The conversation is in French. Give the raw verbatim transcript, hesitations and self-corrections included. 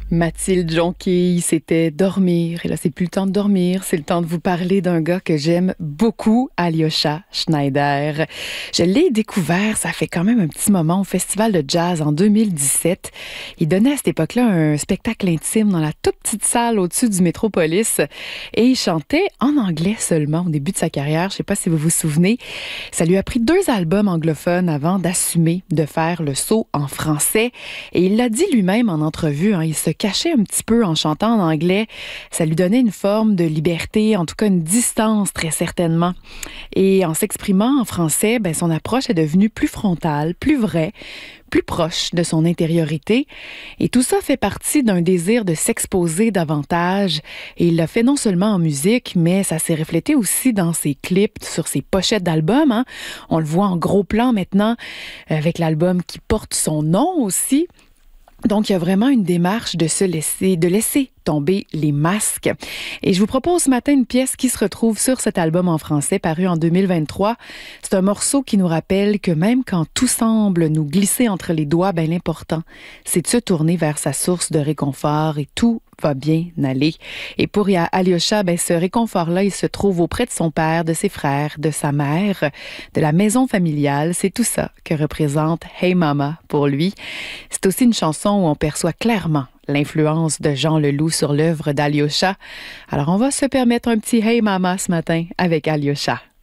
Mathilde Jonquille, c'était dormir. Et là, c'est plus le temps de dormir, c'est le temps de vous parler d'un gars que j'aime beaucoup, Alyosha Schneider. Je l'ai découvert, ça fait quand même un petit moment, au Festival de jazz en deux mille dix-sept. Il donnait à cette époque-là un spectacle intime dans la toute petite salle au-dessus du Métropolis et il chantait en anglais seulement au début de sa carrière. Je sais pas si vous vous souvenez. Ça lui a pris deux albums anglophones avant d'assumer de faire le saut en français. Et il l'a dit lui-même en entrevue, hein, il se cachait un petit peu en chantant en anglais. Ça lui donnait une forme de liberté, en tout cas une distance très certainement. Et en s'exprimant en français, ben, son approche est devenue plus frontale, plus vraie, plus proche de son intériorité. Et tout ça fait partie d'un désir de s'exposer davantage. Et il l'a fait non seulement en musique, mais ça s'est reflété aussi dans ses clips, sur ses pochettes d'albums. Hein. On le voit en gros plan maintenant, avec l'album qui porte son nom aussi. Donc, il y a vraiment une démarche de se laisser, de laisser tomber les masques. Et je vous propose ce matin une pièce qui se retrouve sur cet album en français paru en deux mille vingt-trois. C'est un morceau qui nous rappelle que même quand tout semble nous glisser entre les doigts, ben l'important, c'est de se tourner vers sa source de réconfort et tout va bien aller. Et pour Alyosha, ben ce réconfort-là, il se trouve auprès de son père, de ses frères, de sa mère, de la maison familiale. C'est tout ça que représente Hey Mama pour lui. C'est aussi une chanson où on perçoit clairement l'influence de Jean Leloup sur l'œuvre d'Alyosha. Alors, on va se permettre un petit Hey Mama ce matin avec Alyosha.